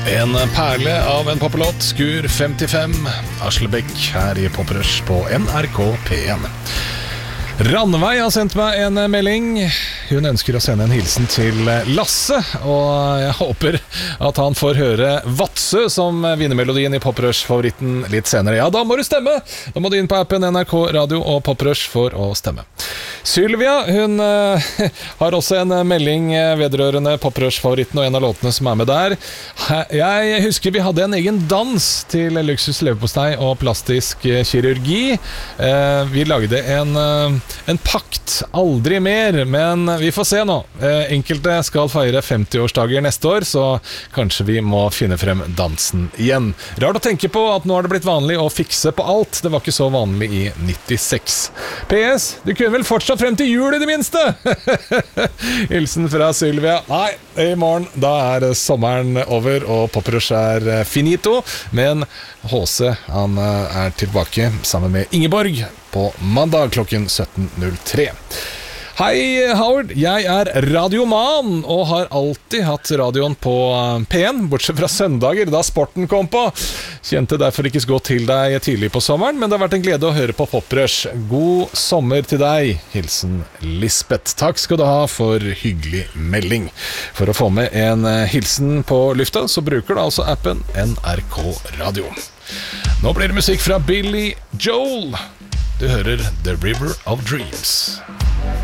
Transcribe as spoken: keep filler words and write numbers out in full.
En perle av en poplåt, Skur femtifem, Aslebekk her i Poprush på N R K P en. Rannveig har sendt meg en melding. Hun ønsker å sende en hilsen til Lasse, og jeg håper at han får høre Vatsø som vinnermelodien i Poprush-favoritten litt senere. Ja, da må du stemme! Da må du inn på appen N R K Radio og Poprush for å stemme. Sylvia, hun uh, har også en melding vedrørende Poprush-favoritten og en av låtene som er med der. Jeg husker vi hadde en egen dans til luksus leverpostei og plastisk kirurgi. Uh, vi lagde en... Uh, En pakt, aldri mer, men vi får se nå. eh, Enkelte skal feire femti-årsdager neste år, så kanskje vi må finne frem dansen igjen. Rart å tenke på at nå har det blitt vanlig å fikse på alt. Det var ikke så vanlig i nittiseks. P S, du kunne vel fortsatt frem til jul i det minste? Hilsen fra Sylvia. Nei, i morgen da er sommeren over og Poprush er finito. Men H C, han er tilbake sammen med Ingeborg på mandag klokken sytten null tre. Hei Howard, jeg er radioman og har alltid hatt radioen på P en, bortsett fra søndager da sporten kom på. Kjente derfor ikke så godt til deg tidlig på sommeren, men det har vært en glede å høre på Poprush. God sommer til deg, hilsen Lisbeth. Takk skal du ha for hyggelig melding. For å få med en hilsen på lufta, så bruker du altså appen N R K Radio. Nå blir det musikk fra Billy Joel. Du hører The River of Dreams.